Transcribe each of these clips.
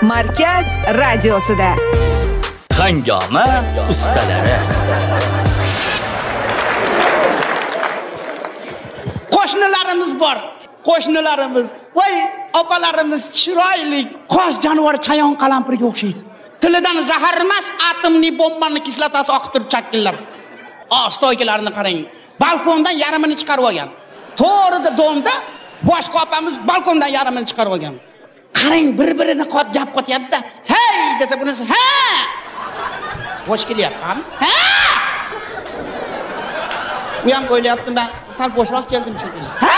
Markaz radiosida. Hangoma ustalari. Qo'shnilarimiz bor. Qo'shnilarimiz, voy, opalarimiz chiroyli, qosh jonivor chayon qalampirga o'xshaydi. Tilidan zahar emas, atomli bombani kislotasi oqib turib chakkinlar. Stoykalarni qarang. Balkondan yarmini chiqarib olgan. To'g'rida domda boshqa opamiz balkondan yarmini chiqarib olgan. Qarang, bir-birini gap qotyapti-da. "Hey!" desa bunisi, "Ha!" Bosh kelyapti. "Ha!" Bu ham o'ylayaptim, men sal boshroq keldim shekilli. "Ha!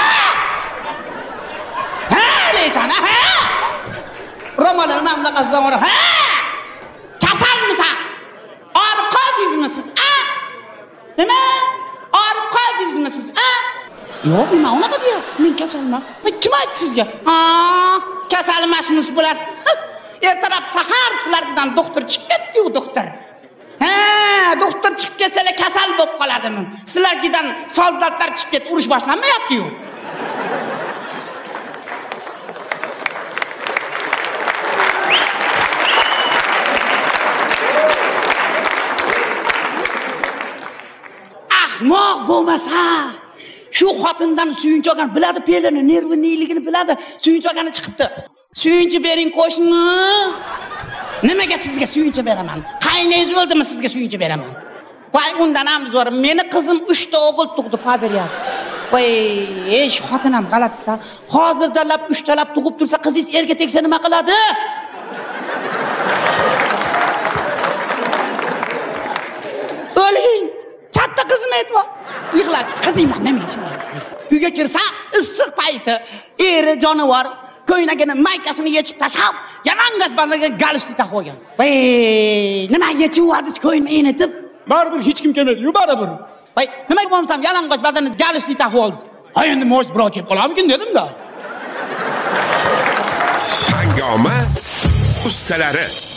Ha, deysan, ha! Romalar men bunaqasidan o'rab, ha! Kasalmisan? Orqadizmisiz, a? Nima? Orqadizmisiz, a? Yo'q, nima unaqa deyapsiz? Men kasalman. Kim aytdi sizga? Kasal emasmiz bular. Ertalab sahar sizlardan doktor chiqib ketdi-yu, doktor. Ha, doktor chiqib ketsalar kasal bo'lib qoladimi? Sizlardan soldatlar chiqib ketdi, urush boshlanmayapti-yu. Ahmoq bo'lmasa, shu xotindan suyunchi olgan, biladi pelini, nerviniligini biladi, suyunchi olgani chiqibdi. Suyunchi bering qo'shni. Nimaga sizga suyunchi beraman? Qaynangiz o'ldimi sizga suyunchi beraman? Voy, undan ham zo'r. Meni qizim 3 ta o'g'il tug'di, padiriyat. Voy, shu xotin ham g'alati-da. Hozirda 3 talab tug'ib tursa, qizingiz erga tegsa nima qiladi? O'ling. Katta qizim aytma. Yig'ladi. Qizinglar nima ishi bor? Uyga kirsa, issiq payti, eri jonivor ko'ynagini maykasini yechib tashlab, yamangas bandaga galstuk taqib olgan. Voy, nima yechib yubordiz ko'ynini enitib? Baribir hech kim kelmadi-yu, baribir. Voy, nimaga bo'lmasam yalang'och badanni galstuk taqib oldingiz? Ay, endi mo'sh birov kelib qolarmikin dedim-da. Hangoma ustalari.